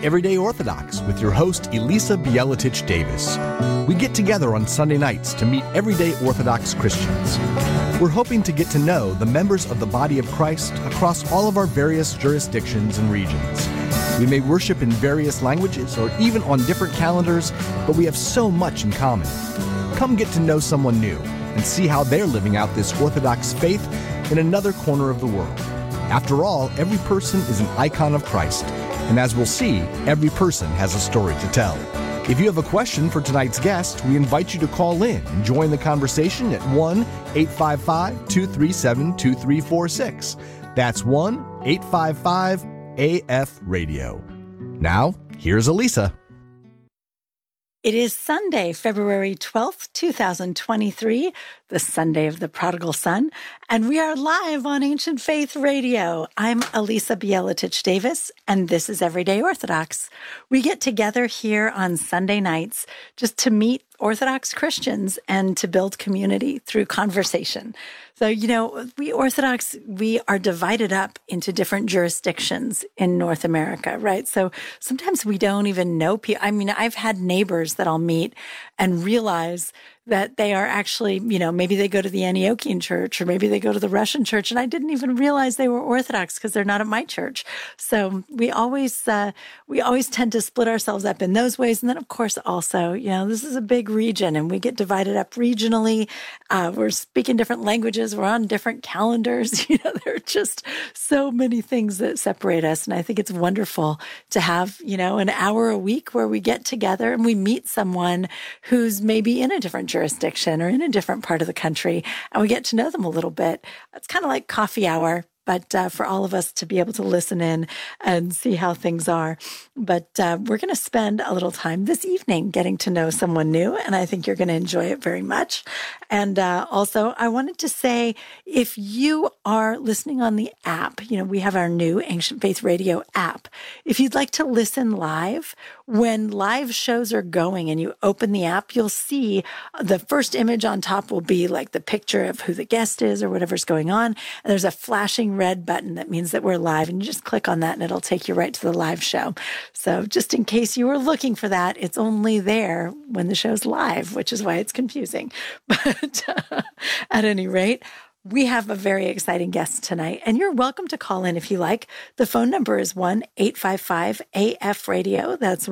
Everyday Orthodox with your host, Elisa Bielatich Davis. We get together on Sunday nights to meet everyday Orthodox Christians. We're hoping to get to know the members of the body of Christ across all of our various jurisdictions and regions. We may worship in various languages or even on different calendars, but we have so much in common. Come get to know someone new and see how they're living out this Orthodox faith in another corner of the world. After all, every person is an icon of Christ, and as we'll see, every person has a story to tell. If you have a question for tonight's guest, we invite you to call in and join the conversation at 1-855-237-2346. That's 1-855-AF-RADIO. Now, here's Elisa. It is Sunday, February 12th, 2023, the Sunday of the Prodigal Son, and we are live on Ancient Faith Radio. I'm Elisa Bielatich Davis, and this is Everyday Orthodox. We get together here on Sunday nights just to meet Orthodox Christians and to build community through conversation. So, we Orthodox, we are divided up into different jurisdictions in North America, right? So sometimes we don't even know people. I mean, I've had neighbors that I'll meet and realize that they are actually, maybe they go to the Antiochian church or maybe they go to the Russian church, and I didn't even realize they were Orthodox because they're not at my church. So we always tend to split ourselves up in those ways. And then, of course, also, this is a big region and we get divided up regionally. We're speaking different languages. We're on different calendars. There are just so many things that separate us. And I think it's wonderful to have, an hour a week where we get together and we meet someone who's maybe in a different jurisdiction or in a different part of the country, and we get to know them a little bit. It's kind of like coffee hour, but for all of us to be able to listen in and see how things are. But we're going to spend a little time this evening getting to know someone new, and I think you're going to enjoy it very much. And also, I wanted to say, if you are listening on the app, we have our new Ancient Faith Radio app. If you'd like to listen live, when live shows are going and you open the app, you'll see the first image on top will be like the picture of who the guest is or whatever's going on. And there's a flashing red button that means that we're live, and you just click on that and it'll take you right to the live show. So just in case you were looking for that, it's only there when the show's live, which is why it's confusing. But at any rate, we have a very exciting guest tonight, and you're welcome to call in if you like. The phone number is 1-855-AF-RADIO. That's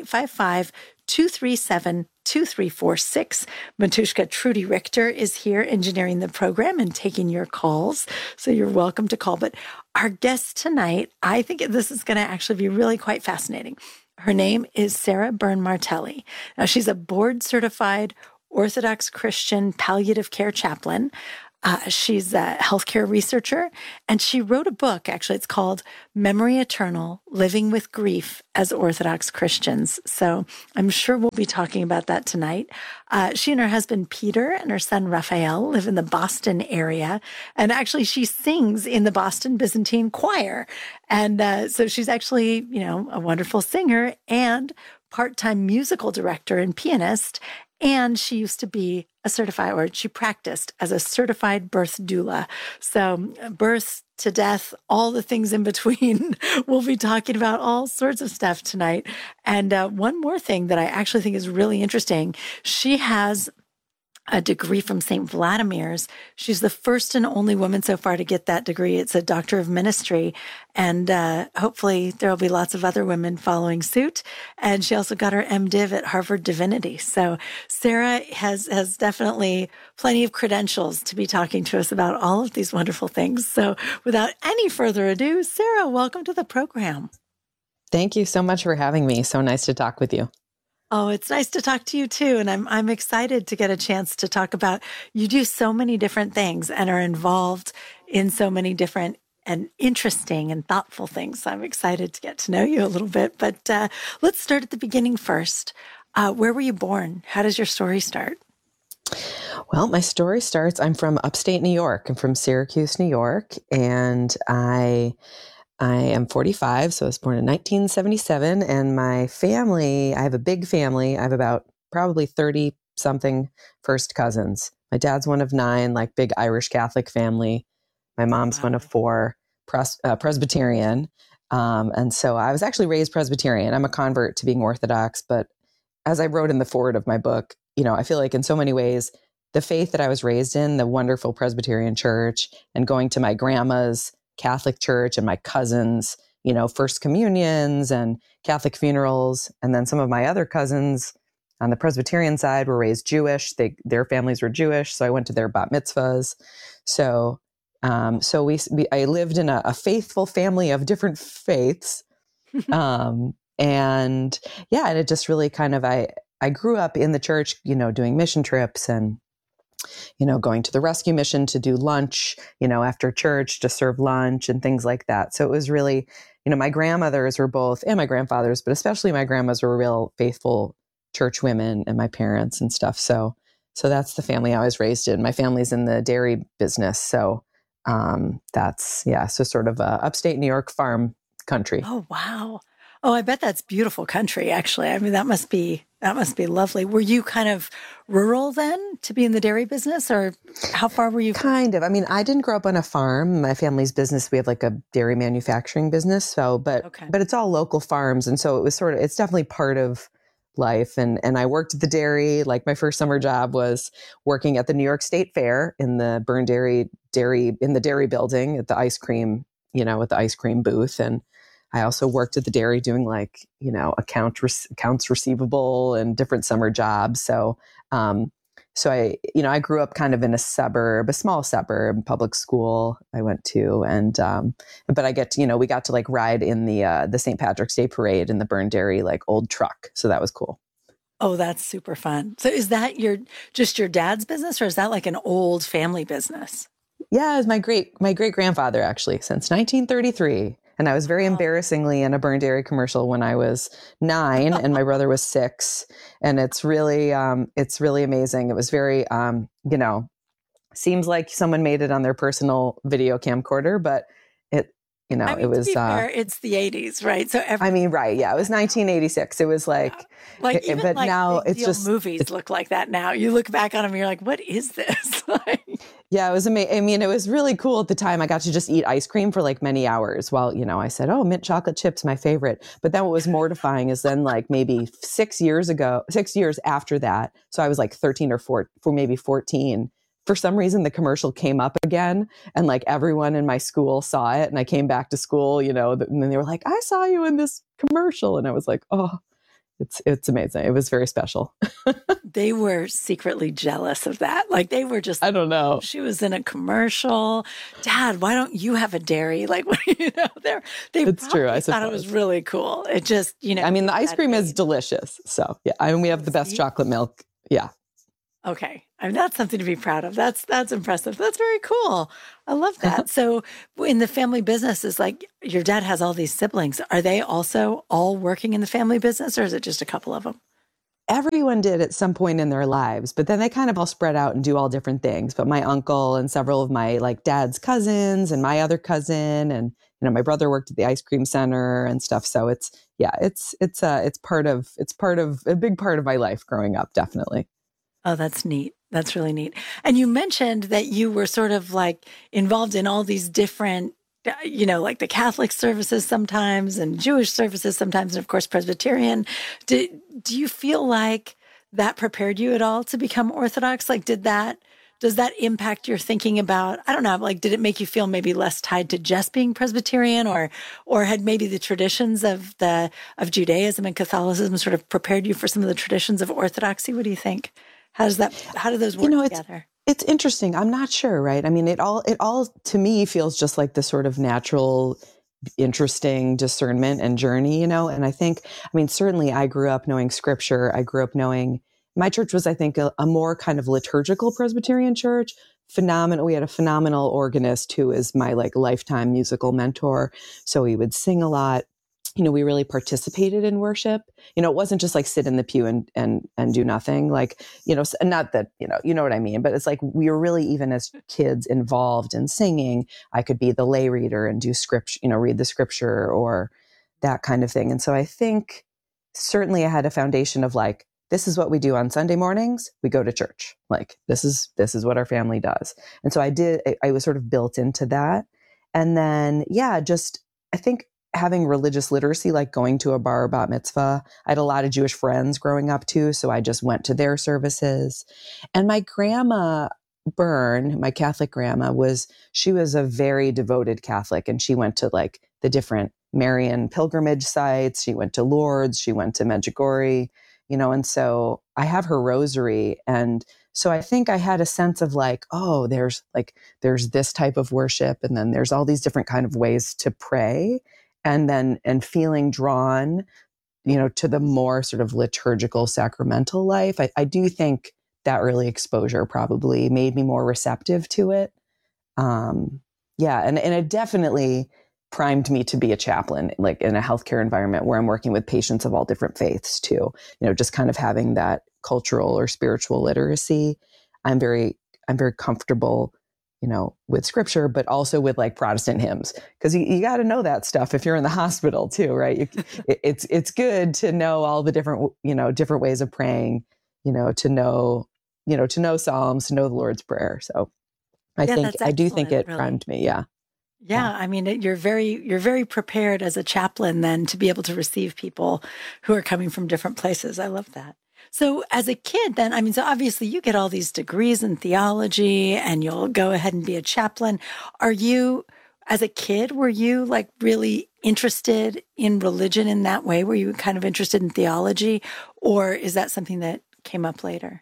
1-855-237-2346. Matushka Trudy Richter is here engineering the program and taking your calls, so you're welcome to call. But our guest tonight, I think this is going to actually be really quite fascinating. Her name is Sarah Byrne-Martelli. Now, she's a board-certified Orthodox Christian palliative care chaplain. She's a healthcare researcher, and she wrote a book, actually. It's called Memory Eternal, Living with Grief as Orthodox Christians. So I'm sure we'll be talking about that tonight. She and her husband, Peter, and her son, Raphael, live in the Boston area. And actually, she sings in the Boston Byzantine Choir. And so she's actually, a wonderful singer and part-time musical director and pianist. And she used to be she practiced as a certified birth doula. So birth to death, all the things in between. We'll be talking about all sorts of stuff tonight. And one more thing that I actually think is really interesting, she has a degree from St. Vladimir's. She's the first and only woman so far to get that degree. It's a Doctor of Ministry. And hopefully there will be lots of other women following suit. And she also got her MDiv at Harvard Divinity. So Sarah has definitely plenty of credentials to be talking to us about all of these wonderful things. So without any further ado, Sarah, welcome to the program. Thank you so much for having me. So nice to talk with you. Oh, it's nice to talk to you too. And I'm excited to get a chance to talk about, you do so many different things and are involved in so many different and interesting and thoughtful things. So I'm excited to get to know you a little bit, but let's start at the beginning first. Where were you born? How does your story start? Well, my story starts, I'm from upstate New York. I'm from Syracuse, New York, and I am 45, so I was born in 1977, and my family, I have a big family. I have about probably 30-something first cousins. My dad's one of 9, like big Irish Catholic family. My mom's one of 4, Presbyterian. And so I was actually raised Presbyterian. I'm a convert to being Orthodox, but as I wrote in the foreword of my book, I feel like in so many ways, the faith that I was raised in, the wonderful Presbyterian church, and going to my grandma's Catholic church and my cousins, first communions and Catholic funerals. And then some of my other cousins on the Presbyterian side were raised Jewish. Their families were Jewish. So I went to their bat mitzvahs. So I lived in a faithful family of different faiths. And it just really kind of, I grew up in the church, doing mission trips and, going to the rescue mission to do lunch, after church to serve lunch and things like that. So it was really, my grandmothers were both, and my grandfathers, but especially my grandmas were real faithful church women, and my parents and stuff. So that's the family I was raised in. My family's in the dairy business. So so sort of a upstate New York farm country. Oh, wow. Oh, I bet that's beautiful country, actually. I mean, that must be lovely. Were you kind of rural then to be in the dairy business, or how far were you? Kind of. I mean, I didn't grow up on a farm. My family's business, we have like a dairy manufacturing business. So, but it's all local farms. And so it was it's definitely part of life. And I worked at the dairy. Like my first summer job was working at the New York State Fair in the Byrne Dairy in the dairy building at the ice cream, at the ice cream booth. And I also worked at the dairy doing accounts receivable and different summer jobs. So I grew up kind of in a small suburb, public school I went to. And, but we got to ride in the St. Patrick's Day parade in the Byrne Dairy, old truck. So that was cool. Oh, that's super fun. So is that just your dad's business, or is that like an old family business? Yeah, it was my great grandfather, actually, since 1933. And I was very embarrassingly in a Byrne Dairy commercial when I was 9 and my brother was 6. And it's really amazing. It was very, seems like someone made it on their personal video camcorder, but it was, to be fair, it's the 80s, right? So right. Yeah. It was 1986. It was now it's just movies look like that now. You look back on them and you're like, what is this? Yeah, it was amazing. I mean, it was really cool at the time. I got to just eat ice cream for many hours while, I said, oh, mint chocolate chips, my favorite. But then what was mortifying is then maybe 6 years after that. So I was 13 or 14. For some reason, the commercial came up again and everyone in my school saw it. And I came back to school, and then they were like, I saw you in this commercial. And I was like, oh, it's amazing. It was very special. They were secretly jealous of that. They were just, I don't know. She was in a commercial. Dad, why don't you have a dairy? It's true. I thought it was really cool. It just, I mean, the ice cream is delicious. So yeah, I mean, we have the best chocolate milk. Yeah. Okay. I mean, that's something to be proud of. That's impressive. That's very cool. I love that. So in the family business, is your dad has all these siblings. Are they also all working in the family business, or is it just a couple of them? Everyone did at some point in their lives, but then they kind of all spread out and do all different things. But my uncle and several of my dad's cousins and my other cousin and, my brother worked at the ice cream center and stuff. So it's part of a big part of my life growing up. Definitely. Oh, that's neat. That's really neat. And you mentioned that you were sort of involved in all these different, the Catholic services sometimes and Jewish services sometimes, and of course, Presbyterian. Do you feel like that prepared you at all to become Orthodox? Does that impact your thinking about, I don't know, did it make you feel maybe less tied to just being Presbyterian, or had maybe the traditions of Judaism and Catholicism sort of prepared you for some of the traditions of Orthodoxy? What do you think? How do those work together? It's interesting. I'm not sure, right? I mean, it all to me feels just like the sort of natural, interesting discernment and journey, and I think, certainly I grew up knowing scripture. I grew up knowing my church was, I think, a more kind of liturgical Presbyterian church. Phenomenal. We had a phenomenal organist who is my lifetime musical mentor. So we would sing a lot. We really participated in worship. It wasn't just sit in the pew and do nothing. Not that, you know what I mean, but it's we were really, even as kids, involved in singing. I could be the lay reader and do scripture, read the scripture or that kind of thing. And so I think certainly I had a foundation of this is what we do on Sunday mornings. We go to church. This is what our family does. And so I was sort of built into that. And then, I think having religious literacy, like going to a bar or bat mitzvah. I had a lot of Jewish friends growing up too, so I just went to their services. And my grandma Byrne, my Catholic grandma, she was a very devoted Catholic, and she went to like the different Marian pilgrimage sites. She went to Lourdes, she went to Medjugorje, and so I have her rosary. And so I think I had a sense of like, oh, there's this type of worship, and then there's all these different kind of ways to pray, and feeling drawn, to the more sort of liturgical sacramental life. I do think that early exposure probably made me more receptive to it. And it definitely primed me to be a chaplain, like in a healthcare environment where I'm working with patients of all different faiths too. Just kind of having that cultural or spiritual literacy. I'm very comfortable, with scripture, but also with like Protestant hymns, because you got to know that stuff if you're in the hospital too, right? It's good to know all the different, different ways of praying, to know Psalms, to know the Lord's Prayer. So I do think it primed me. Yeah. Yeah. I mean, you're very prepared as a chaplain then to be able to receive people who are coming from different places. I love that. So as a kid then, I mean, so obviously you get all these degrees in theology and you'll go ahead and be a chaplain. As a kid, were you like really interested in religion in that way? Were you kind of interested in theology, or is that something that came up later?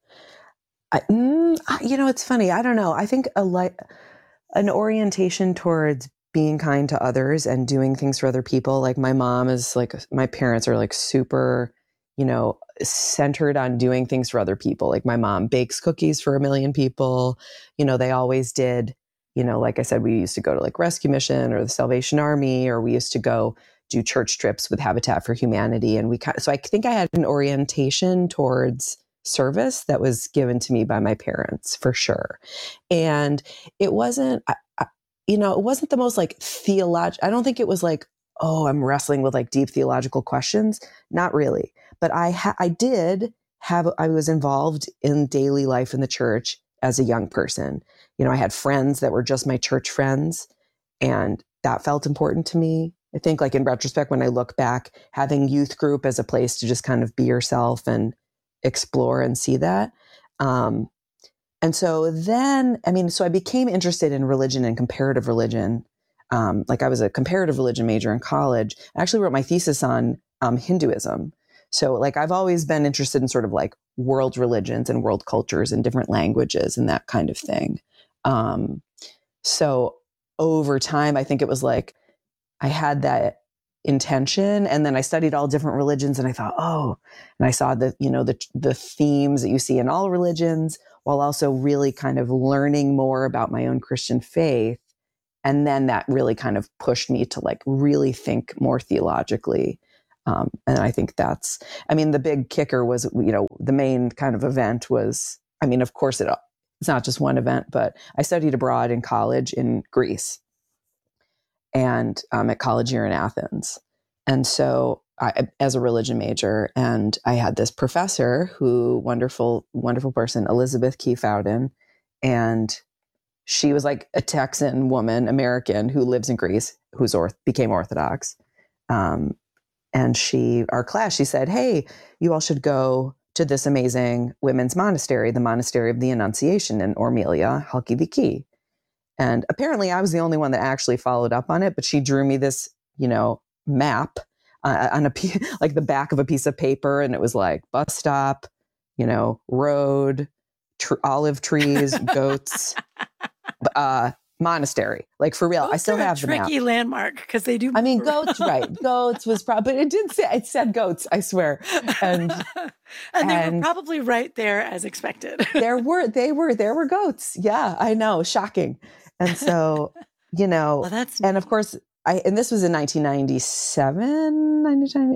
It's funny. I don't know. I think an orientation towards being kind to others and doing things for other people. Like my parents are like super, centered on doing things for other people. Like my mom bakes cookies for 1 million people. They always did, like I said, we used to go to like Rescue Mission or the Salvation Army, or we used to go do church trips with Habitat for Humanity. And so I think I had an orientation towards service that was given to me by my parents for sure. And it wasn't, it wasn't the most like theological. I don't think it was like, oh, I'm wrestling with like deep theological questions. Not really. But I was involved in daily life in the church as a young person. I had friends that were just my church friends, and that felt important to me. I think like in retrospect, when I look back, having youth group as a place to just kind of be yourself and explore and see that. And so then, so I became interested in religion and comparative religion. Like I was a comparative religion major in college. I actually wrote my thesis on Hinduism. So like I've always been interested in sort of like world religions and world cultures and different languages and that kind of thing. So over time, I think it was like I had that intention, and then I studied all different religions, and I thought, oh, and I saw that, the themes that you see in all religions, while also really kind of learning more about my own Christian faith. And then that really kind of pushed me to like really think more theologically. And I think the big kicker was, the main kind of event was, of course it's not just one event, but I studied abroad in college in Greece and at college here in Athens. And so as a religion major, and I had this professor wonderful, wonderful person, Elizabeth Key Fowden, and she was like a Texan woman, American, who lives in Greece, became Orthodox. And our class, she said, hey, you all should go to this amazing women's monastery, the Monastery of the Annunciation in Ormelia, Halkidiki. And apparently I was the only one that actually followed up on it, but she drew me this, map on like the back of a piece of paper. And it was like bus stop, road, olive trees, goats, monastery, like for real. Goats I still have the map. Tricky landmark because they do. Goats, right? Goats was probably, but it didn't say. It said goats, I swear. And they were probably right there as expected. there were goats. Yeah, I know, shocking. And so, well, that's and of course, and this was in 1997,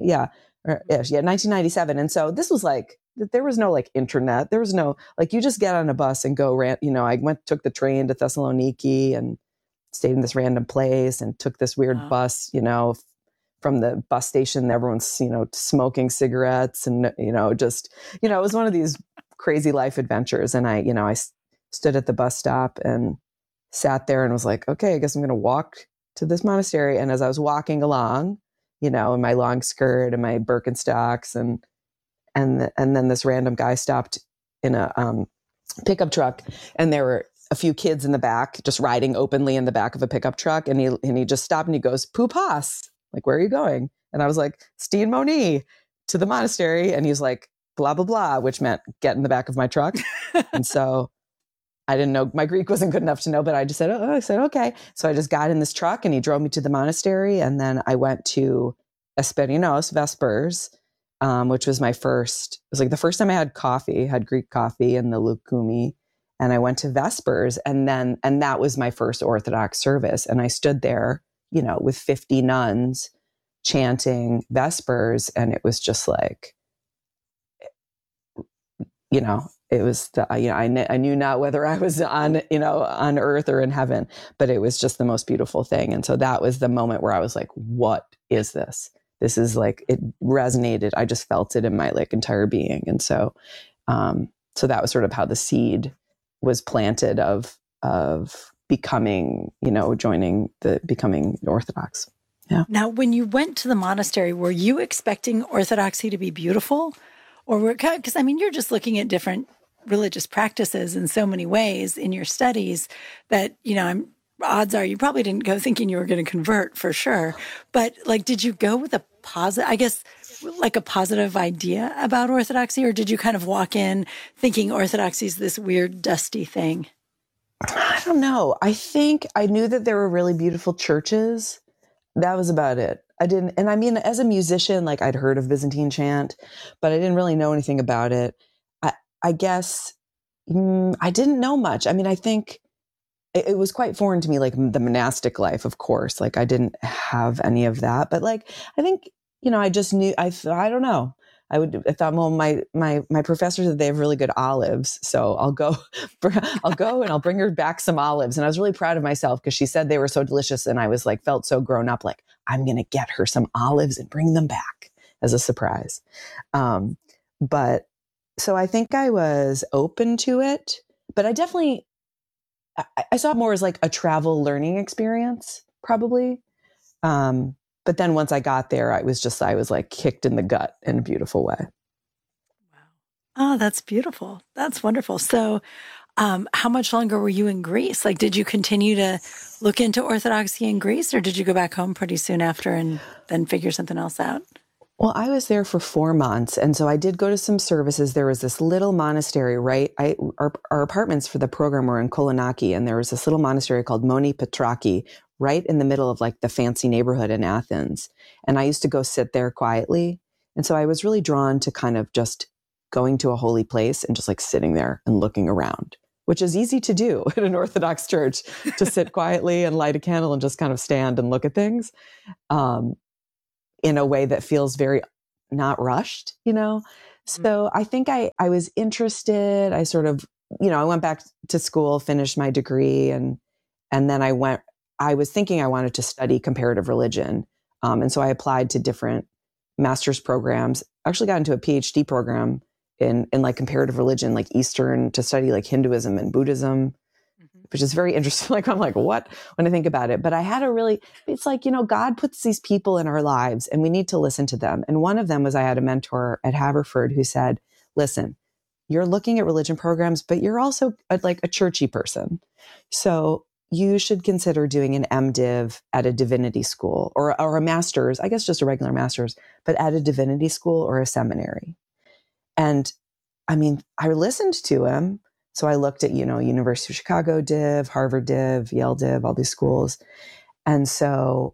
1997. And so this was like, there was no like internet. There was no, like, you just get on a bus and go took the train to Thessaloniki and stayed in this random place and took this weird bus, from the bus station. Everyone's, smoking cigarettes and, it was one of these crazy life adventures. And I stood at the bus stop and sat there and was like, okay, I guess I'm going to walk to this monastery. And as I was walking along, in my long skirt and my Birkenstocks, and then this random guy stopped in a pickup truck, and there were a few kids in the back just riding openly in the back of a pickup truck. And he just stopped and he goes, "Pupas, like, where are you going?" And I was like, "Stine Moni, to the monastery." And he's like, "Blah, blah, blah," which meant get in the back of my truck. And so I didn't know, my Greek wasn't good enough to know, but I just said, okay. So I just got in this truck and he drove me to the monastery. And then I went to Esperinos, Vespers, which was it was like the first time I had Greek coffee in the Lukumi. And I went to Vespers, and that was my first Orthodox service. And I stood there, with 50 nuns chanting Vespers. And it was just like, it was I knew not whether I was on earth or in heaven, but it was just the most beautiful thing. And so that was the moment where I was like, what is this? This is like, it resonated. I just felt it in my like entire being. And so, so that was sort of how the seed was planted of becoming, becoming Orthodox. Yeah. Now, when you went to the monastery, were you expecting Orthodoxy to be beautiful? Or because you're just looking at different religious practices in so many ways in your studies that, odds are you probably didn't go thinking you were going to convert for sure. But like, did you go with a positive idea about Orthodoxy, or did you kind of walk in thinking Orthodoxy is this weird, dusty thing? I don't know. I think I knew that there were really beautiful churches. That was about it. As a musician, like, I'd heard of Byzantine chant, but I didn't really know anything about it. I guess I didn't know much. I think it was quite foreign to me, like the monastic life, of course. Like, I didn't have any of that, but like, I think, I just knew, I don't know. I thought, well, my professor said they have really good olives, so I'll go and I'll bring her back some olives. And I was really proud of myself because she said they were so delicious, and I was like, felt so grown up, like, I'm going to get her some olives and bring them back as a surprise. But so I think I was open to it, but I definitely, I saw it more as like a travel learning experience, probably. But then once I got there, I was like kicked in the gut in a beautiful way. Wow. Oh, that's beautiful. That's wonderful. So, how much longer were you in Greece? Like, did you continue to look into Orthodoxy in Greece, or did you go back home pretty soon after and then figure something else out? Well, I was there for 4 months. And so I did go to some services. There was this little monastery, right? Our apartments for the program were in Kolonaki, and there was this little monastery called Moni Petraki, right in the middle of like the fancy neighborhood in Athens. And I used to go sit there quietly. And so I was really drawn to kind of just going to a holy place and just like sitting there and looking around, which is easy to do in an Orthodox church, to sit quietly and light a candle and just kind of stand and look at things in a way that feels very not rushed, So I think I was interested. I sort of, I went back to school, finished my degree, and then I was thinking I wanted to study comparative religion. And so I applied to different master's programs, actually got into a PhD program in like comparative religion, like Eastern, to study like Hinduism and Buddhism, which is very interesting. Like, I'm like, what? When I think about it. But I had it's like, God puts these people in our lives and we need to listen to them. And one of them was, I had a mentor at Haverford who said, listen, you're looking at religion programs, but you're also like a churchy person. So you should consider doing an MDiv at a divinity school or a master's, I guess just a regular master's, but at a divinity school or a seminary. And I listened to him. So I looked at, University of Chicago Div, Harvard Div, Yale Div, all these schools. And so,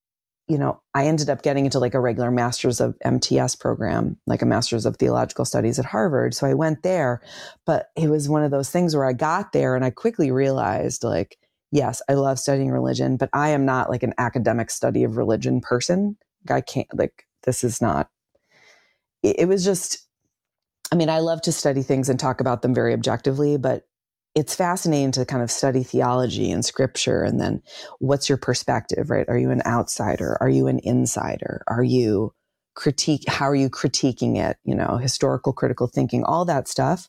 I ended up getting into like a regular master's of MTS program, like a master's of theological studies at Harvard. So I went there, but it was one of those things where I got there and I quickly realized, like, yes, I love studying religion, but I am not like an academic study of religion person. I can't, like, this is not, it was just, I love to study things and talk about them very objectively, but it's fascinating to kind of study theology and scripture. And then what's your perspective, right? Are you an outsider? Are you an insider? How are you critiquing it? Historical, critical thinking, all that stuff.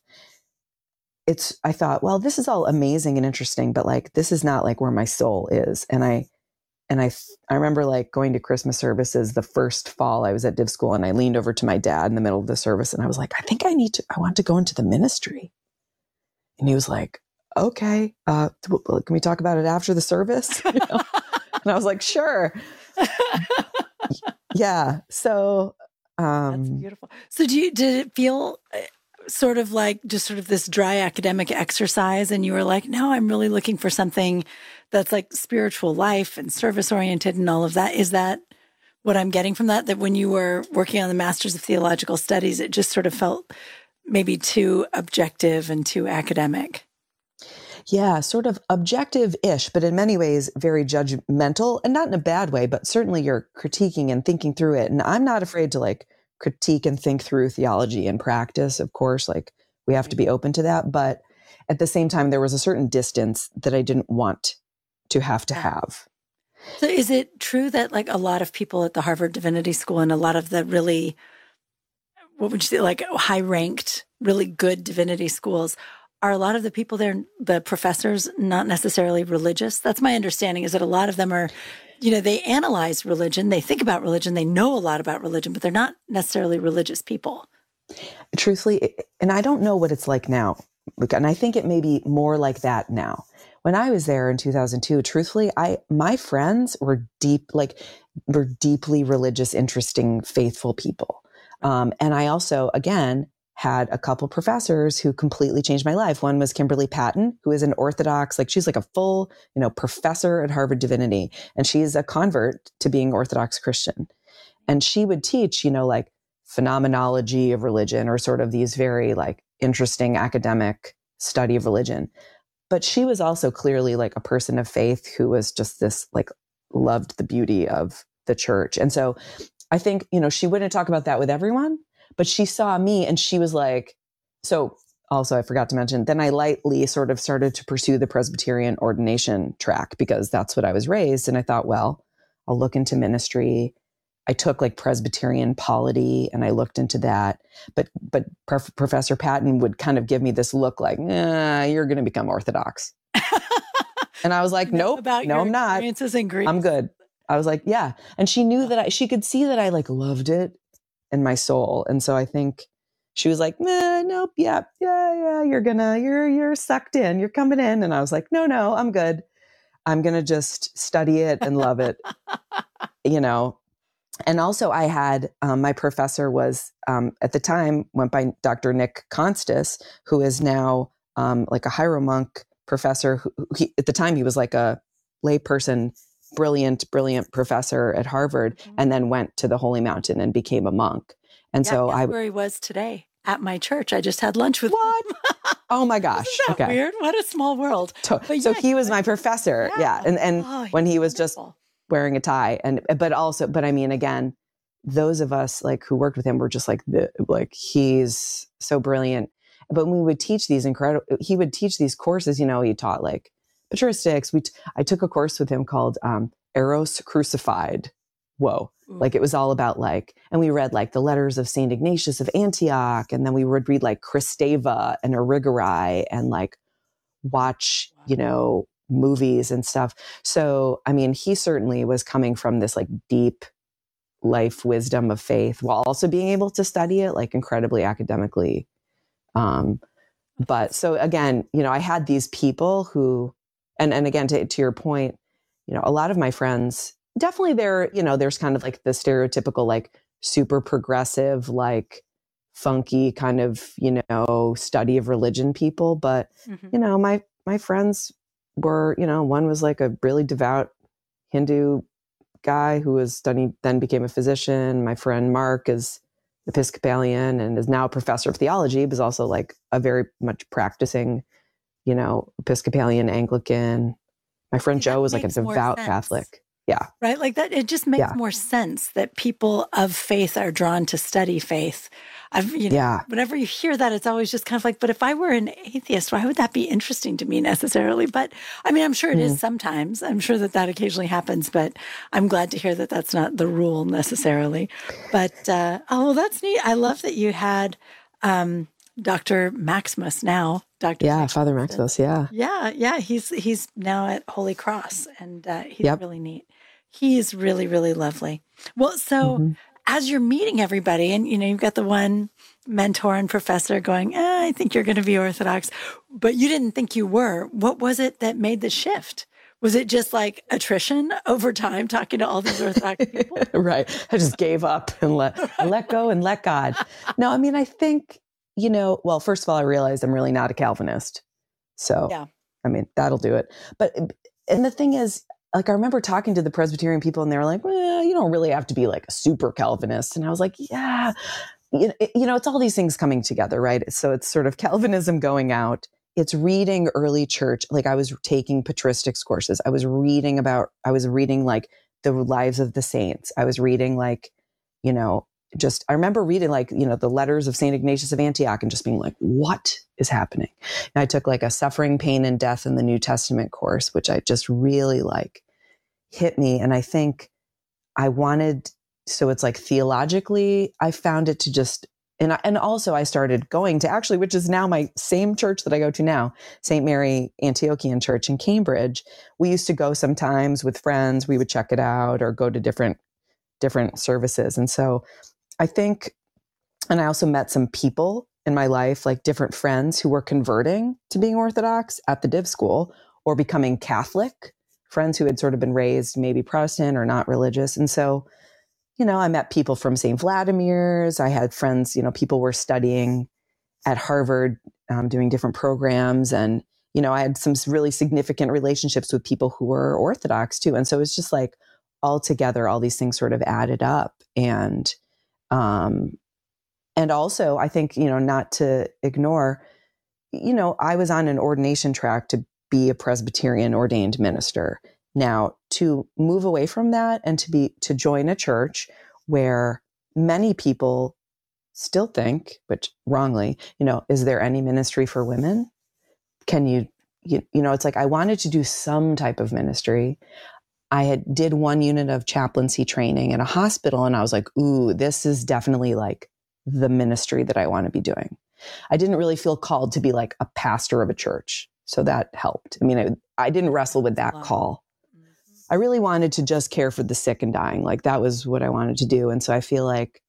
I thought, well, this is all amazing and interesting, but like, this is not like where my soul is. And I I remember like going to Christmas services the first fall I was at div school, and I leaned over to my dad in the middle of the service and I was like, I think I want to go into the ministry. And he was like, okay, can we talk about it after the service? You know? And I was like, sure. Yeah. So, that's beautiful. So did it feel sort of like just sort of this dry academic exercise, and you were like, no, I'm really looking for something that's like spiritual life and service oriented and all of that? Is that what I'm getting from that? That when you were working on the Masters of Theological Studies, it just sort of felt maybe too objective and too academic? Yeah, sort of objective-ish, but in many ways very judgmental, and not in a bad way, but certainly you're critiquing and thinking through it. And I'm not afraid to like critique and think through theology and practice. Of course, like we have to be open to that. But at the same time, there was a certain distance that I didn't want to have. So is it true that like a lot of people at the Harvard Divinity School and a lot of the really, what would you say, like high-ranked, really good divinity schools, are a lot of the people there, the professors, not necessarily religious? That's my understanding, is that a lot of them are, you know, they analyze religion, they think about religion, they know a lot about religion, but they're not necessarily religious people. Truthfully, and I don't know what it's like now, and I think it may be more like that now. When I was there in 2002, truthfully, my friends were deeply religious, interesting, faithful people. And I also, again, had a couple professors who completely changed my life. One was Kimberly Patton, who is an Orthodox, like she's like a full, professor at Harvard Divinity. And she's a convert to being Orthodox Christian. And she would teach, like phenomenology of religion, or sort of these very like interesting academic study of religion. But she was also clearly like a person of faith who was just this, like, loved the beauty of the church. And so I think, she wouldn't talk about that with everyone, but she saw me and she was like, so also I forgot to mention, then I lightly sort of started to pursue the Presbyterian ordination track because that's what I was raised. And I thought, well, I'll look into ministry. I took like Presbyterian polity and I looked into that. But Professor Patton would kind of give me this look like, you're going to become Orthodox. And I was like, nope, no, I'm not. I'm good. I was like, yeah. And she knew that she could see that I like loved it in my soul. And so I think she was like, nope, yeah, you're sucked in, you're coming in. And I was like, no, I'm good. I'm going to just study it and love it, And also I had, my professor was, at the time, went by Dr. Nick Constas, who is now like a hieromonk professor. At the time, he was like a layperson, brilliant professor at Harvard, and then went to the Holy Mountain and became a monk. And so where he was today at my church. I just had lunch with him. Oh my gosh. Isn't that weird? What a small world. So he was my professor. Yeah. And when he was just wearing a tie, but I mean, again, those of us like who worked with him were just like he's so brilliant. But when we would teach he would teach these courses, he taught like patristics. I took a course with him called Eros Crucified. Whoa. Ooh. Like it was all about and we read like the letters of St. Ignatius of Antioch. And then we would read like Christeva and Origerai and like watch, movies and stuff. So, I mean, he certainly was coming from this like deep life wisdom of faith while also being able to study it like incredibly academically. But so again, I had these people who, and again, to your point, a lot of my friends, definitely there's kind of like the stereotypical, like super progressive, like funky kind of, study of religion people. But, my friends were, one was like a really devout Hindu guy who was then became a physician. My friend Mark is Episcopalian and is now a professor of theology, but is also like a very much practicing, Episcopalian Anglican. My friend Joe was like a devout Catholic. Yeah. Right. Like that. It just makes more sense that people of faith are drawn to study faith. Whenever you hear that, it's always just kind of like, but if I were an atheist, why would that be interesting to me necessarily? But I mean, I'm sure it is sometimes. I'm sure that occasionally happens, but I'm glad to hear that that's not the rule necessarily. But, that's neat. I love that you had, Dr. Maximus now. Father Maximus. Yeah. Yeah. He's now at Holy Cross, and he's really neat. He is really, really lovely. Well, so as you're meeting everybody and, you've got the one mentor and professor going, I think you're going to be Orthodox, but you didn't think you were. What was it that made the shift? Was it just like attrition over time, talking to all these Orthodox people? Right. I just gave up and let go and let God. No, I mean, I think, well, first of all, I realized I'm really not a Calvinist. So, yeah. I mean, that'll do it. And the thing is, like, I remember talking to the Presbyterian people and they were like, well, you don't really have to be like a super Calvinist. And I was like, yeah, it's all these things coming together, right? So it's sort of Calvinism going out. It's reading early church. Like, I was taking patristics courses. I was reading like the lives of the saints. I was reading like, I remember reading like, the letters of St. Ignatius of Antioch and just being like, what is happening? And I took like a Suffering, Pain, and Death in the New Testament course, which I just really like hit me. And I think so it's like theologically, I found it to just, and also I started going to actually, which is now my same church that I go to now, St. Mary Antiochian Church in Cambridge. We used to go sometimes with friends. We would check it out or go to different services. And so I think, and I also met some people in my life, like different friends who were converting to being Orthodox at the div school or becoming Catholic, friends who had sort of been raised maybe Protestant or not religious. And so, I met people from St. Vladimir's. I had friends, people were studying at Harvard, doing different programs. And, I had some really significant relationships with people who were Orthodox too. And so it's just like all together, all these things sort of added up. And also I think, not to ignore, I was on an ordination track to be a Presbyterian ordained minister. Now, to move away from that and to join a church where many people still think, which wrongly, is there any ministry for women? Can you it's like I wanted to do some type of ministry. I did one unit of chaplaincy training in a hospital, and I was like, ooh, this is definitely like the ministry that I want to be doing. I didn't really feel called to be like a pastor of a church. So that helped. I mean, I didn't wrestle with that call. I really wanted to just care for the sick and dying. Like, that was what I wanted to do. And so I feel like,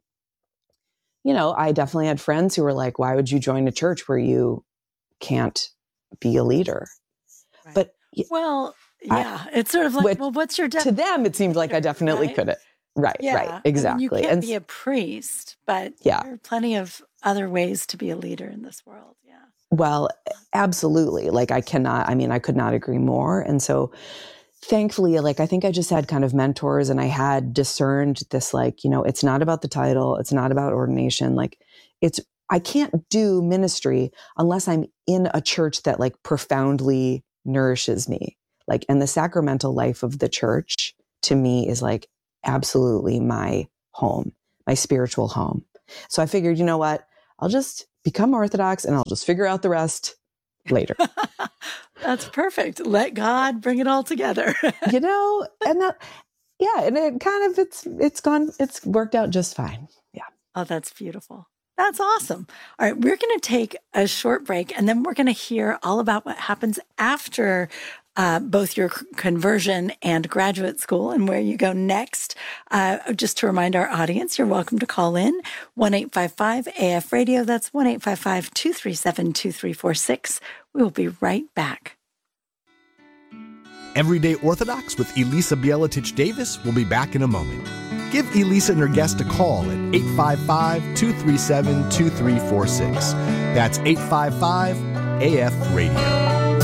I definitely had friends who were like, why would you join a church where you can't be a leader? Right. But well, yeah, it's sort of like, well, what's your to them, it seemed like I definitely right? couldn't. Right, yeah. right, exactly. I mean, you can't be a priest, but yeah, there are plenty of other ways to be a leader in this world. Yeah. Well, absolutely. Like, I could not agree more. And so thankfully, like, I think I just had kind of mentors, and I had discerned this, like, it's not about the title. It's not about ordination. Like, I can't do ministry unless I'm in a church that like profoundly nourishes me. Like, and the sacramental life of the church to me is like absolutely my home, my spiritual home. So I figured, you know what, I'll just become Orthodox and I'll just figure out the rest later. That's perfect. Let God bring it all together. And that, yeah. And it kind of, it's worked out just fine. Yeah. Oh, that's beautiful. That's awesome. All right. We're going to take a short break, and then we're going to hear all about what happens after both your conversion and graduate school and where you go next. Just to remind our audience, you're welcome to call in 1-855-AF-RADIO. That's 1-855-237-2346. We will be right back. Everyday Orthodox with Elisa Bielatich Davis will be back in a moment. Give Elisa and her guest a call at 855-237-2346. That's 855-AF-RADIO.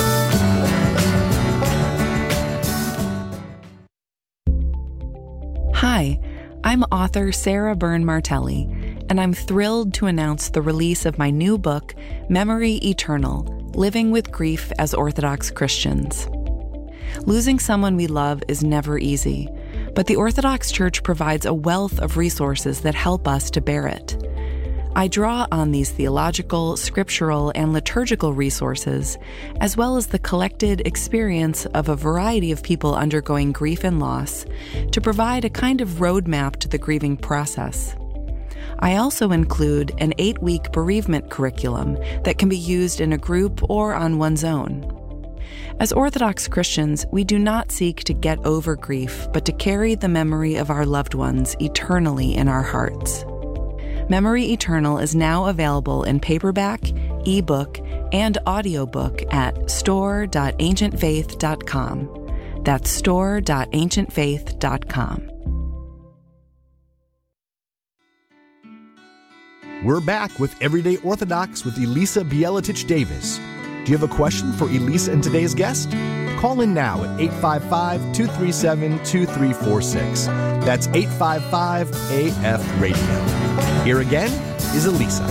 Hi, I'm author Sarah Byrne Martelli, and I'm thrilled to announce the release of my new book, Memory Eternal: Living with Grief as Orthodox Christians. Losing someone we love is never easy, but the Orthodox Church provides a wealth of resources that help us to bear it. I draw on these theological, scriptural, and liturgical resources, as well as the collected experience of a variety of people undergoing grief and loss, to provide a kind of roadmap to the grieving process. I also include an 8-week bereavement curriculum that can be used in a group or on one's own. As Orthodox Christians, we do not seek to get over grief, but to carry the memory of our loved ones eternally in our hearts. Memory Eternal is now available in paperback, ebook, and audiobook at store.ancientfaith.com. That's store.ancientfaith.com. We're back with Everyday Orthodox with Elisa Bielatich Davis. Do you have a question for Elisa and today's guest? Call in now at 855-237-2346. That's 855-AF-RADIO. Here again is Elisa.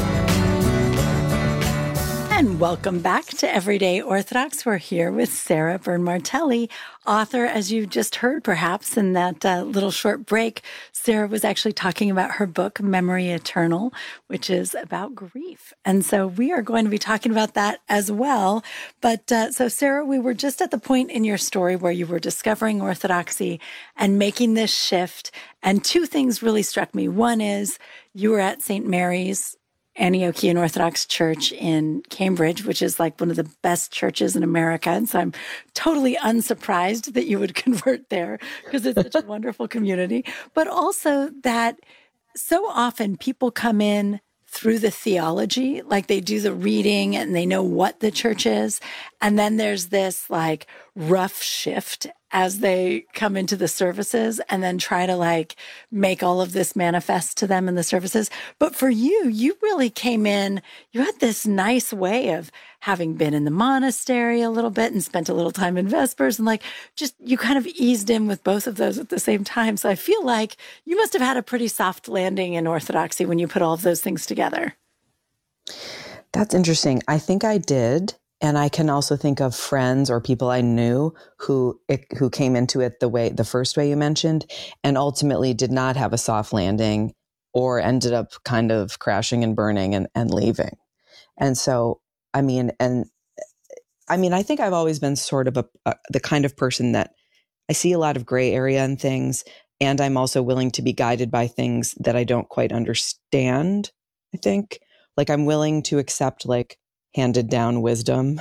And welcome back to Everyday Orthodox. We're here with Sarah Byrne-Martelli, author, as you just heard perhaps in that little short break. Sarah was actually talking about her book, Memory Eternal, which is about grief. And so we are going to be talking about that as well. But so Sarah, we were just at the point in your story where you were discovering Orthodoxy and making this shift. And two things really struck me. One is you were at St. Mary's Antiochian Orthodox Church in Cambridge, which is like one of the best churches in America. And so I'm totally unsurprised that you would convert there because it's such a wonderful community. But also that so often people come in through the theology, like they do the reading and they know what the church is. And then there's this like rough shift as they come into the services and then try to like make all of this manifest to them in the services. But for you, you really came in, you had this nice way of having been in the monastery a little bit and spent a little time in Vespers and like just you kind of eased in with both of those at the same time. So I feel like you must have had a pretty soft landing in Orthodoxy when you put all of those things together. That's interesting. I think I did. And I can also think of friends or people I knew who came into it the first way you mentioned, and ultimately did not have a soft landing or ended up kind of crashing and burning and leaving. And so, I think I've always been sort of the kind of person that I see a lot of gray area in things, and I'm also willing to be guided by things that I don't quite understand. I think like I'm willing to accept like handed down wisdom,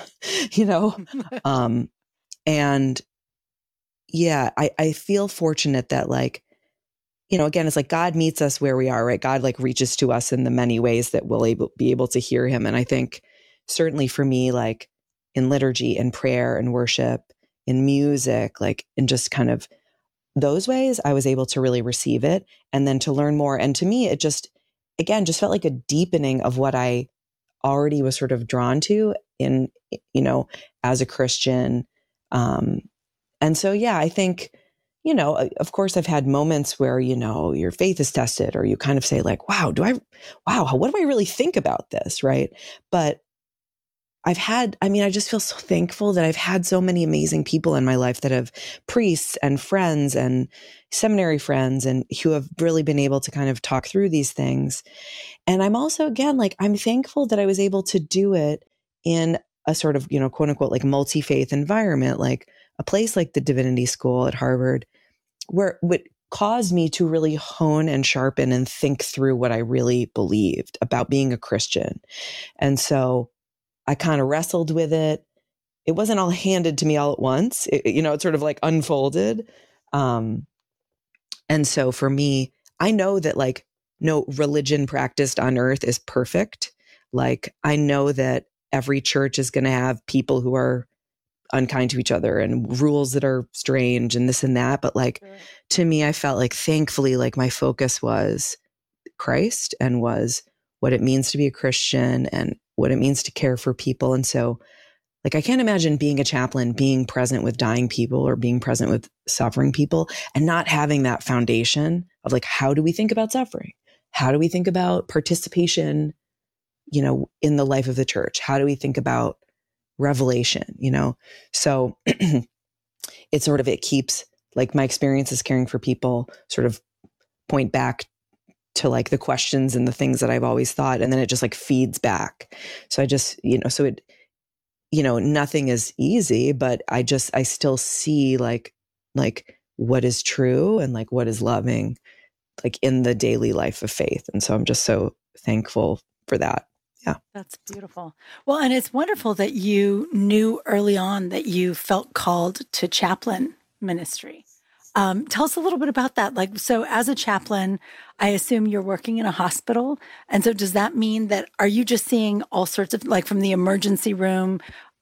and yeah, I feel fortunate that like, again, it's like God meets us where we are, right? God like reaches to us in the many ways that we'll be able to hear him. And I think certainly for me, like in liturgy and prayer and worship, in music, like in just kind of those ways, I was able to really receive it and then to learn more. And to me, it just felt like a deepening of what I already was sort of drawn to in, as a Christian. And so, yeah, I think, of course I've had moments where, your faith is tested or you kind of say like, what do I really think about this? Right. But I just feel so thankful that I've had so many amazing people in my life that have priests and friends and seminary friends and who have really been able to kind of talk through these things. And I'm also, again, like, I'm thankful that I was able to do it in a sort of, quote unquote, like multi-faith environment, like a place like the Divinity School at Harvard, where what caused me to really hone and sharpen and think through what I really believed about being a Christian. And so I kind of wrestled with it. It wasn't all handed to me all at once. It sort of like unfolded. And so for me, I know that like no religion practiced on earth is perfect. Like I know that every church is going to have people who are unkind to each other and rules that are strange and this and that. But like, to me, I felt like thankfully, like my focus was Christ and was what it means to be a Christian and what it means to care for people. And so like, I can't imagine being a chaplain, being present with dying people or being present with suffering people and not having that foundation of like, how do we think about suffering? How do we think about participation, in the life of the church? How do we think about revelation, So it keeps like my experiences caring for people sort of point back to like the questions and the things that I've always thought. And then it just like feeds back. So I just, nothing is easy, but I still see like what is true and like what is loving, like in the daily life of faith. And so I'm just so thankful for that. Yeah. That's beautiful. Well, and it's wonderful that you knew early on that you felt called to chaplain ministry. Tell us a little bit about that. Like, so as a chaplain, I assume you're working in a hospital. And so does that mean that, are you just seeing all sorts of, like from the emergency room,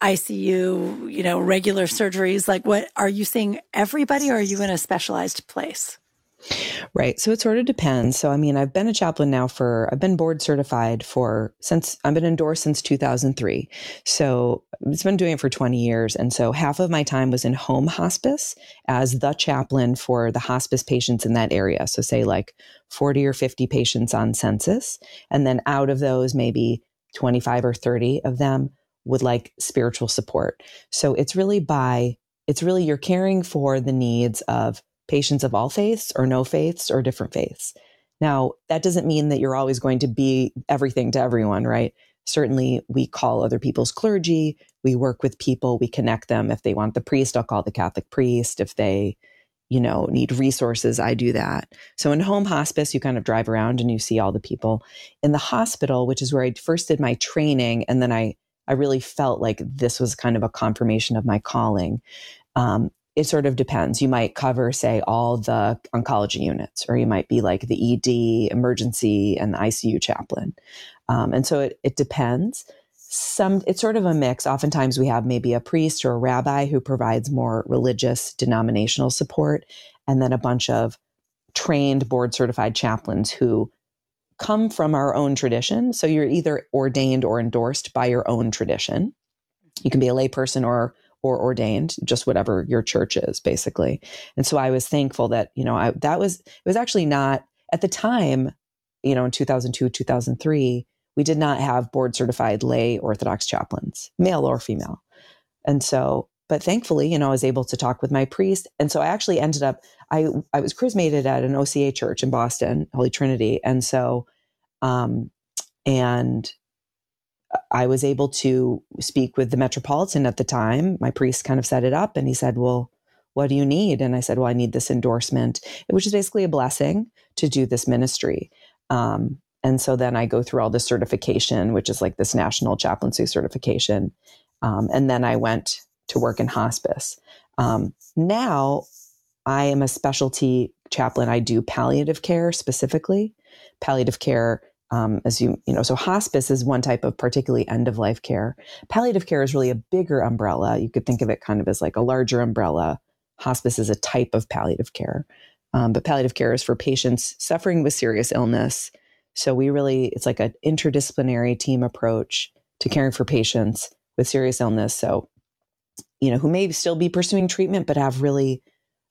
ICU, regular surgeries? Like what, are you seeing everybody or are you in a specialized place? Right. So it sort of depends. So, I mean, I've been a chaplain now I've been board certified I've been endorsed since 2003. So it's been doing it for 20 years. And so half of my time was in home hospice as the chaplain for the hospice patients in that area. So say like 40 or 50 patients on census. And then out of those, maybe 25 or 30 of them would like spiritual support. So it's really you're caring for the needs of patients of all faiths or no faiths or different faiths. Now, that doesn't mean that you're always going to be everything to everyone, right? Certainly, we call other people's clergy. We work with people. We connect them. If they want the priest, I'll call the Catholic priest. If they, need resources, I do that. So in home hospice, you kind of drive around and you see all the people. In the hospital, which is where I first did my training, and then I really felt like this was kind of a confirmation of my calling. It sort of depends. You might cover, say, all the oncology units, or you might be like the ED, emergency, and the ICU chaplain. And so it depends. It's sort of a mix. Oftentimes we have maybe a priest or a rabbi who provides more religious denominational support, and then a bunch of trained board certified chaplains who come from our own tradition. So you're either ordained or endorsed by your own tradition. You can be a layperson or ordained, just whatever your church is, basically. And so I was thankful that, it was actually not at the time, in 2002, 2003, we did not have board certified lay Orthodox chaplains, male or female. And so, but thankfully, I was able to talk with my priest. And so I actually ended up, I was chrismated at an OCA church in Boston, Holy Trinity. And so, and I was able to speak with the Metropolitan at the time. My priest kind of set it up and he said, well, what do you need? And I said, well, I need this endorsement, which is basically a blessing to do this ministry. And so then I go through all the certification, which is like this national chaplaincy certification. And then I went to work in hospice. Now I am a specialty chaplain. I do palliative care specifically. Palliative care, so hospice is one type of particularly end-of-life care. Palliative care is really a bigger umbrella. You could think of it kind of as like a larger umbrella. Hospice is a type of palliative care. But palliative care is for patients suffering with serious illness. So it's like an interdisciplinary team approach to caring for patients with serious illness. So, who may still be pursuing treatment, but have really,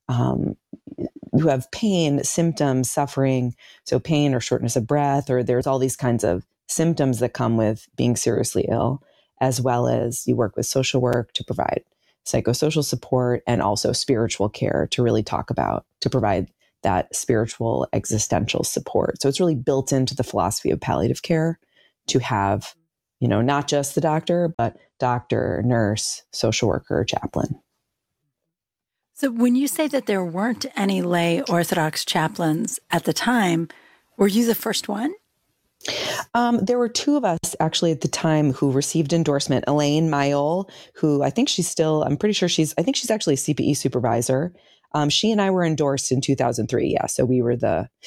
who have pain, symptoms, suffering, so pain or shortness of breath, or there's all these kinds of symptoms that come with being seriously ill, as well as you work with social work to provide psychosocial support and also spiritual care to provide that spiritual existential support. So it's really built into the philosophy of palliative care to have, not just the doctor, but doctor, nurse, social worker, chaplain. So when you say that there weren't any lay Orthodox chaplains at the time, were you the first one? There were two of us actually at the time who received endorsement. Elaine Mayol, who I think she's actually a CPE supervisor. She and I were endorsed in 2003. Yeah. So we were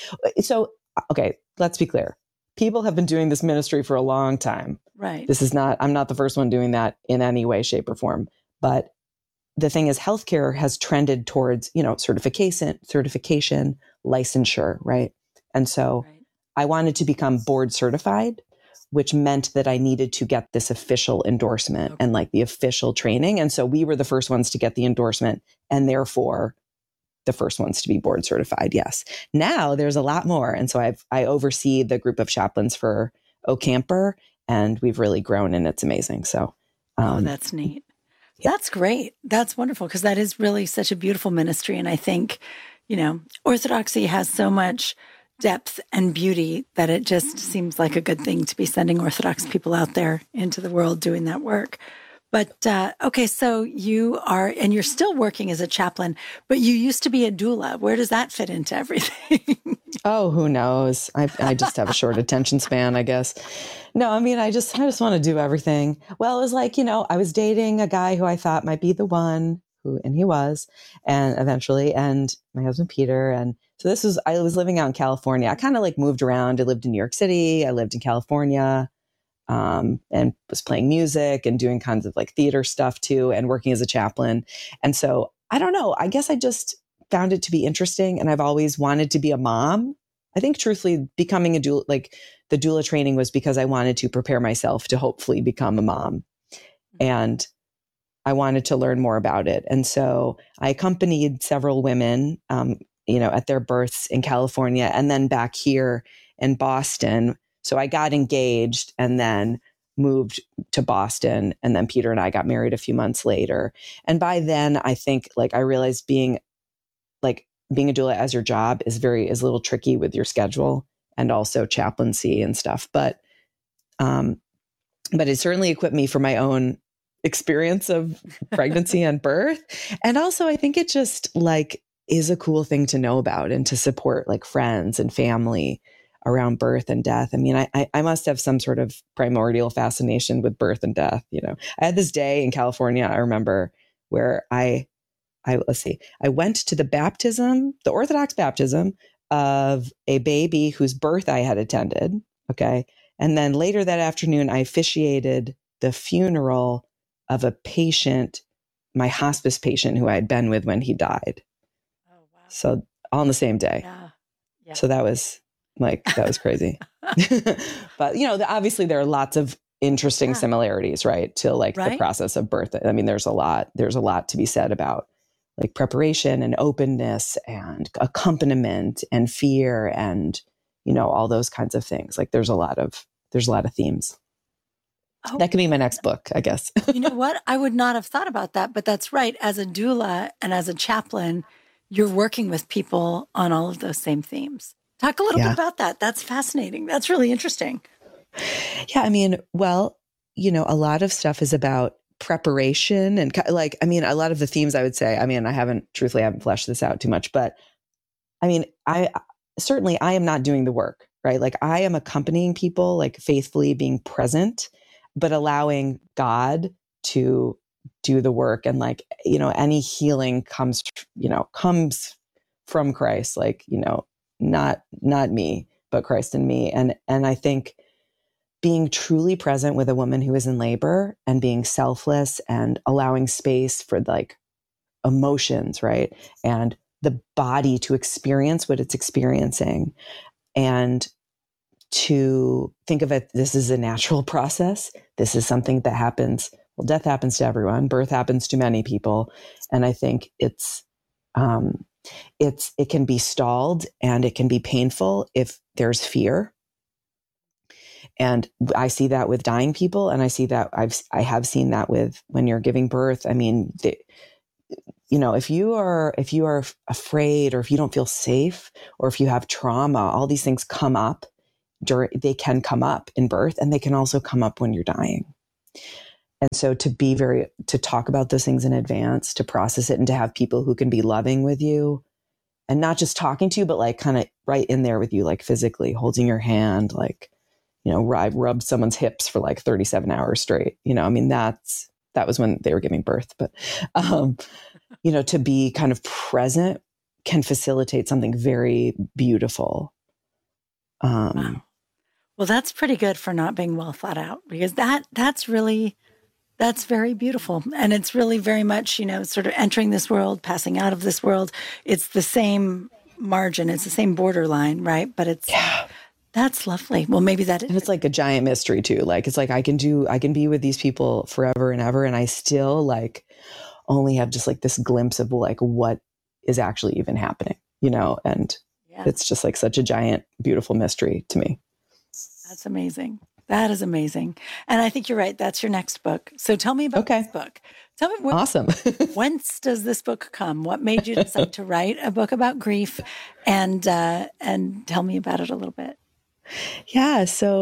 okay, let's be clear. People have been doing this ministry for a long time. Right. I'm not the first one doing that in any way, shape, or form. But the thing is, healthcare has trended towards, certification, licensure, right? And so I wanted to become board certified, which meant that I needed to get this official endorsement and like the official training. And so we were the first ones to get the endorsement and therefore the first ones to be board certified. Yes. Now there's a lot more. And so I oversee the group of chaplains for Ocamper, and we've really grown and it's amazing. So, that's neat. That's great. That's wonderful, because that is really such a beautiful ministry. And I think, Orthodoxy has so much depth and beauty that it just seems like a good thing to be sending Orthodox people out there into the world doing that work. But okay, so you are, and you're still working as a chaplain, but you used to be a doula. Where does that fit into everything? Oh, who knows? I just have a short attention span, I guess. No, I mean, I just want to do everything. Well, it was like, I was dating a guy who I thought might be the one, and he was, and eventually, and my husband, Peter. And so I was living out in California. I kind of like moved around. I lived in New York City. I lived in California, and was playing music and doing kinds of like theater stuff too, and working as a chaplain. And so I don't know, I guess I just found it to be interesting. And I've always wanted to be a mom. I think truthfully becoming a doula, like the doula training was because I wanted to prepare myself to hopefully become a mom. And I wanted to learn more about it. And so I accompanied several women, at their births in California and then back here in Boston. So I got engaged and then moved to Boston. And then Peter and I got married a few months later. And by then I think I realized being a doula as your job is a little tricky with your schedule and also chaplaincy and stuff. But it certainly equipped me for my own experience of pregnancy and birth. And also I think it just is a cool thing to know about and to support friends and family around birth and death. I mean, I must have some sort of primordial fascination with birth and death. I had this day in California, I remember, where I went to the Orthodox baptism of a baby whose birth I had attended. Okay. And then later that afternoon, I officiated the funeral of a patient, my hospice patient who I had been with when he died. Oh, wow. So all on the same day. Yeah. So that was crazy. But, obviously there are lots of interesting similarities, right? To the process of birth. I mean, there's a lot to be said about preparation and openness and accompaniment and fear and, all those kinds of things. There's a lot of themes. Oh, that could be my next book, I guess. You know what? I would not have thought about that, but that's right. As a doula and as a chaplain, you're working with people on all of those same themes. Talk a little bit about that. That's fascinating. That's really interesting. Yeah. I mean, well, a lot of stuff is about preparation and a lot of the themes I would say, I haven't fleshed this out too much, but I am not doing the work, right? I am accompanying people, faithfully being present, but allowing God to do the work. And any healing comes from Christ, not me, but Christ in me. And I think being truly present with a woman who is in labor and being selfless and allowing space for emotions, right? And the body to experience what it's experiencing and to think of it, this is a natural process. This is something that happens. Well, death happens to everyone. Birth happens to many people. And I think it can be stalled and it can be painful if there's fear. And I see that with dying people. And I see that I have seen that with when you're giving birth. I mean, if you are afraid or if you don't feel safe or if you have trauma, all these things come up they can come up in birth and they can also come up when you're dying. And so to talk about those things in advance, to process it and to have people who can be loving with you and not just talking to you, but kind of right in there with you, physically holding your hand, I rubbed someone's hips for 37 hours straight. That was when they were giving birth. But, to be kind of present can facilitate something very beautiful. Wow. Well, that's pretty good for not being well thought out, because that's very beautiful. And it's really very much, sort of entering this world, passing out of this world. It's the same margin. It's the same borderline, right? But that's lovely. Well, maybe that is. And it's a giant mystery too. It's I can be with these people forever and ever. And I still only have just this glimpse of what is actually even happening, and it's just such a giant, beautiful mystery to me. That's amazing. That is amazing. And I think you're right. That's your next book. So tell me about this book. Tell me awesome. Whence does this book come? What made you decide to write a book about grief? And tell me about it a little bit. Yeah. So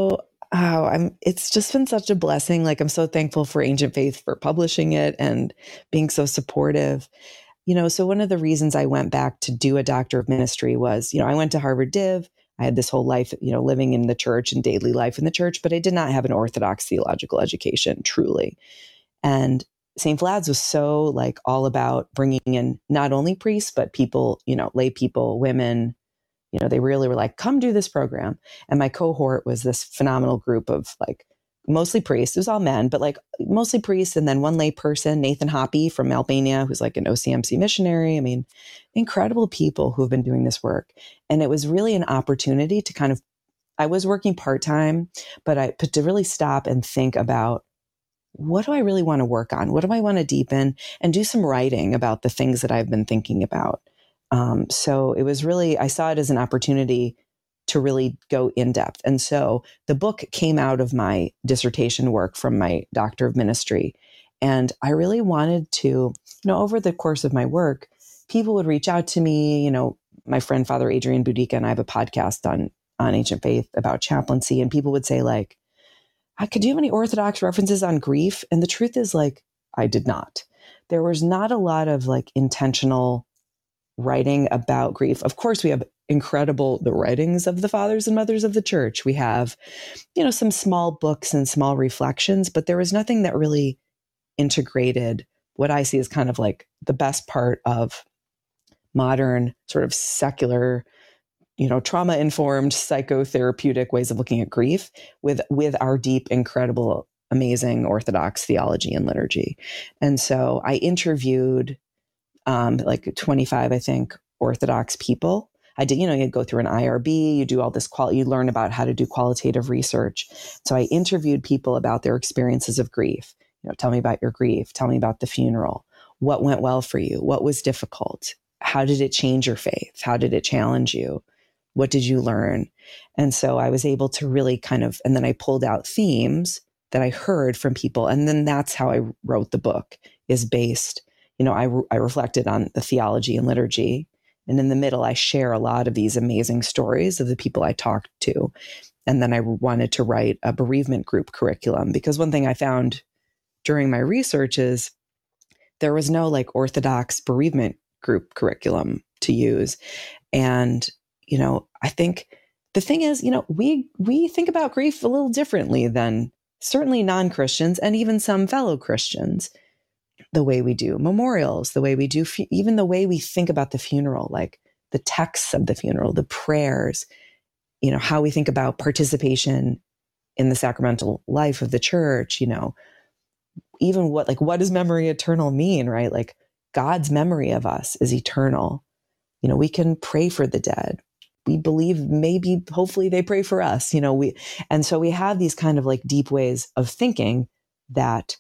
It's just been such a blessing. Like, I'm so thankful for Ancient Faith for publishing it and being so supportive. So one of the reasons I went back to do a doctor of ministry was, I went to Harvard Div. I had this whole life, living in the church and daily life in the church, but I did not have an Orthodox theological education, truly. And St. Vlad's was so like all about bringing in not only priests, but people, lay people, women. They really were like, come do this program. And my cohort was this phenomenal group of like mostly priests. It was all men, but like mostly priests. And then one lay person, Nathan Hoppy from Albania, who's like an OCMC missionary. I mean, incredible people who have been doing this work. And it was really an opportunity to kind of, I was working part-time, but to really stop and think about, what do I really want to work on? What do I want to deepen and do some writing about the things that I've been thinking about? So it was really, I saw it as an opportunity to really go in depth. And so the book came out of my dissertation work from my doctor of ministry. And I really wanted to, over the course of my work, people would reach out to me, my friend, Father Adrian Boudica, and I have a podcast on Ancient Faith about chaplaincy. And people would say like, could you have any Orthodox references on grief? And the truth is like, I did not. There was not a lot of like intentional writing about grief. Of course, we have the writings of the fathers and mothers of the church. We have, some small books and small reflections, but there was nothing that really integrated what I see as kind of like the best part of modern sort of secular, trauma-informed psychotherapeutic ways of looking at grief with our deep, incredible, amazing Orthodox theology and liturgy. And so I interviewed like 25, I think, Orthodox people. I did, you go through an IRB, you do all this you learn about how to do qualitative research. So I interviewed people about their experiences of grief. Tell me about your grief. Tell me about the funeral. What went well for you? What was difficult? How did it change your faith? How did it challenge you? What did you learn? And so I was able to really and then I pulled out themes that I heard from people. And then that's how I wrote the book, is based, I reflected on the theology and liturgy. And in the middle, I share a lot of these amazing stories of the people I talked to. And then I wanted to write a bereavement group curriculum, because one thing I found during my research is there was no like Orthodox bereavement group curriculum to use. And, I think the thing is, we think about grief a little differently than certainly non-Christians and even some fellow Christians. The way we do memorials, the way we do, even the way we think about the funeral, like the texts of the funeral, the prayers, how we think about participation in the sacramental life of the church, even what does memory eternal mean, right? Like God's memory of us is eternal. We can pray for the dead. We believe maybe, hopefully they pray for us, and so we have these kind of like deep ways of thinking that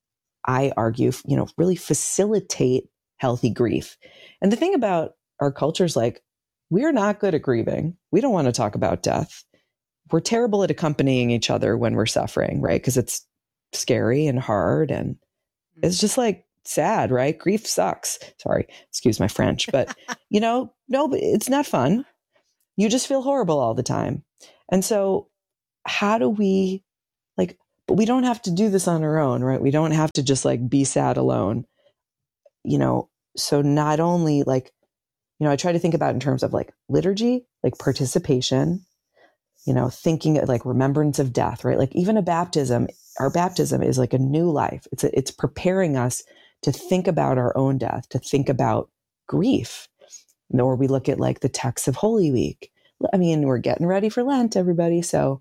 I argue, really facilitate healthy grief. And the thing about our culture is like, we're not good at grieving. We don't want to talk about death. We're terrible at accompanying each other when we're suffering, right? Because it's scary and hard and it's just like sad, right? Grief sucks. Sorry, excuse my French, but no, but it's not fun. You just feel horrible all the time. And so how do we but we don't have to do this on our own, right? We don't have to just like be sad alone, so not only I try to think about it in terms of like liturgy, like participation, thinking like remembrance of death, right? Like even our baptism is like a new life. It's preparing us to think about our own death, to think about grief. Or we look at like the texts of Holy Week. I mean, we're getting ready for Lent, everybody. So,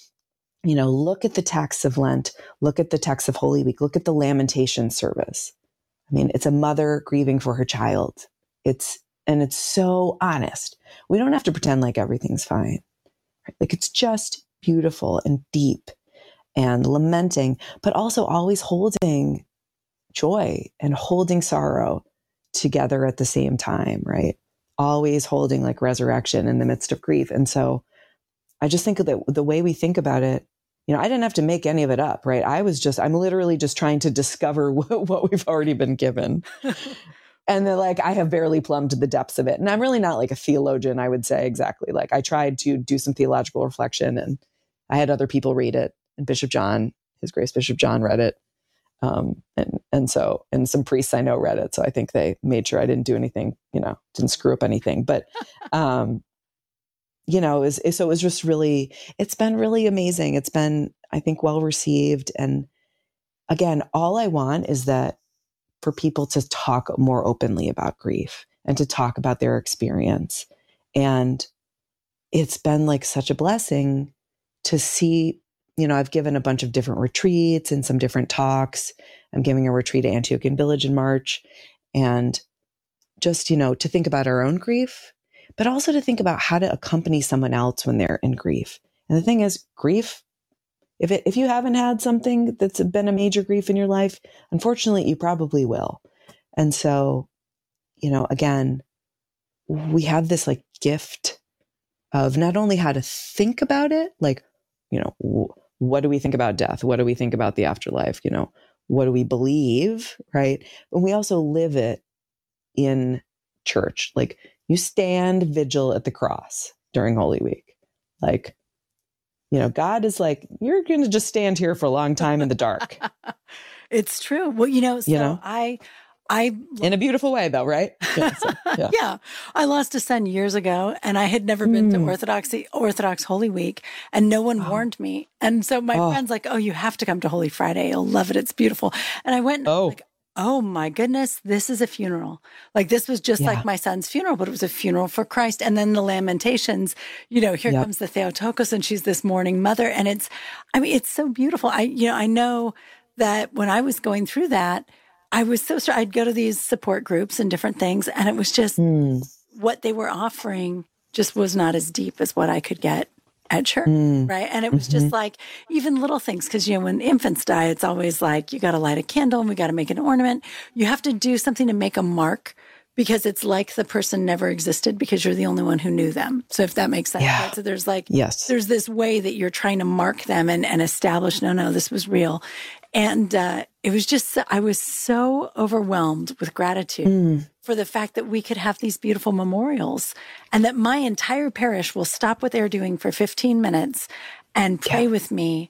look at the texts of Lent, look at the texts of Holy Week, look at the lamentation service. I mean, it's a mother grieving for her child. It's so honest. We don't have to pretend like everything's fine. Right? Like it's just beautiful and deep and lamenting, but also always holding joy and holding sorrow together at the same time, right? Always holding like resurrection in the midst of grief. And so I just think that the way we think about it, I didn't have to make any of it up, right? I'm literally just trying to discover what we've already been given. And then I have barely plumbed the depths of it. And I'm really not like a theologian, I would say, exactly. Like I tried to do some theological reflection and I had other people read it, and Bishop John, His Grace Bishop John, read it. And some priests I know read it. So I think they made sure I didn't do anything, didn't screw up anything. But, so it was just really, it's been really amazing. It's been, I think, well received. And again, all I want is that for people to talk more openly about grief and to talk about their experience. And it's been like such a blessing to see, I've given a bunch of different retreats and some different talks. I'm giving a retreat at Antiochian Village in March. And just, to think about our own grief, but also to think about how to accompany someone else when they're in grief. And the thing is, grief, if you haven't had something that's been a major grief in your life, unfortunately, you probably will. And so, again, we have this like gift of not only how to think about it, like, what do we think about death? What do we think about the afterlife? What do we believe? Right. But we also live it in church. Like, you stand vigil at the cross during Holy Week. Like, God is like, you're going to just stand here for a long time in the dark. It's true. Well, I in a beautiful way, though, right? Yeah, yeah. Yeah. I lost a son years ago, and I had never been to Orthodox Holy Week, and no one warned me. And so my friend's like, "Oh, you have to come to Holy Friday. You'll love it. It's beautiful." And I went, like, "Oh my goodness, this is a funeral. Like, this was just like my son's funeral, but it was a funeral for Christ." And then the Lamentations, here comes the Theotokos, and she's this mourning mother, and it's so beautiful. I know that when I was going through that, I was so sorry. I'd go to these support groups and different things, and it was just what they were offering just was not as deep as what I could get at church, right? And it was just like even little things, because when infants die, it's always like you got to light a candle and we got to make an ornament. You have to do something to make a mark, because it's like the person never existed because you're the only one who knew them. So if that makes sense, right? So there's there's this way that you're trying to mark them and establish, no, this was real. And it was just, I was so overwhelmed with gratitude for the fact that we could have these beautiful memorials, and that my entire parish will stop what they're doing for 15 minutes and pray with me.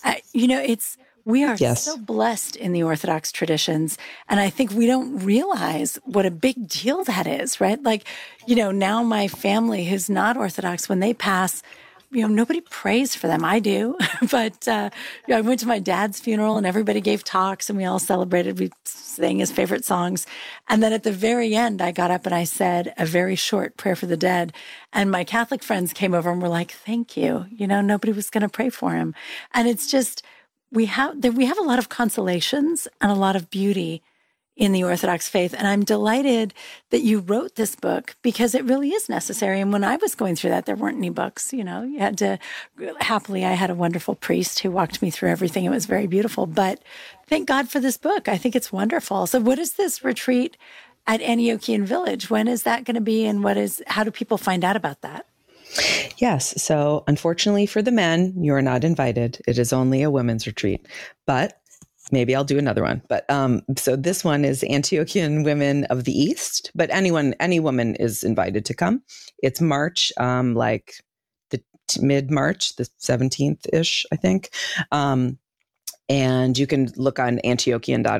We are so blessed in the Orthodox traditions. And I think we don't realize what a big deal that is, right? Like, now my family who's not Orthodox, when they pass, nobody prays for them. I do. But I went to my dad's funeral, and everybody gave talks, and we all celebrated. We sang his favorite songs. And then at the very end, I got up and I said a very short prayer for the dead. And my Catholic friends came over and were like, "Thank you." Nobody was going to pray for him. And it's just, we have a lot of consolations and a lot of beauty in the Orthodox faith. And I'm delighted that you wrote this book, because it really is necessary. And when I was going through that, there weren't any books, you had to, happily, I had a wonderful priest who walked me through everything. It was very beautiful, but thank God for this book. I think it's wonderful. So what is this retreat at Antiochian Village? When is that going to be? And how do people find out about that? Yes. So unfortunately for the men, you are not invited. It is only a women's retreat, but maybe I'll do another one. But so this one is Antiochian Women of the East, but any woman is invited to come. It's March, like the mid-March, the 17th-ish, I think. And you can look on Antiochian.org